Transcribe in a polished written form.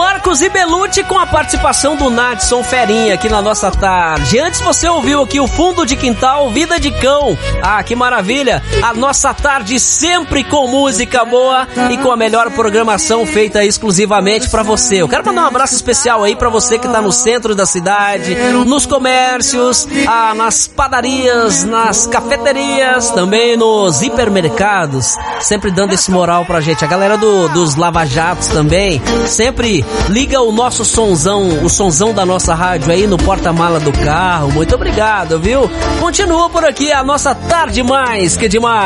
Marcos e Belucci com a participação do Nadson Ferinha aqui na nossa tarde. Antes você ouviu aqui o Fundo de Quintal, Vida de Cão. Ah, que maravilha! A nossa tarde sempre com música boa e com a melhor programação feita exclusivamente pra você. Eu quero mandar um abraço especial aí pra você que tá no centro da cidade, nos comércios, nas padarias, nas cafeterias, também nos hipermercados, sempre dando esse moral pra gente. A galera dos lava-jatos também, sempre liga o nosso sonzão, o sonzão da nossa rádio aí no porta-mala do carro. Muito obrigado, viu? Continua por aqui a nossa tarde mais que demais.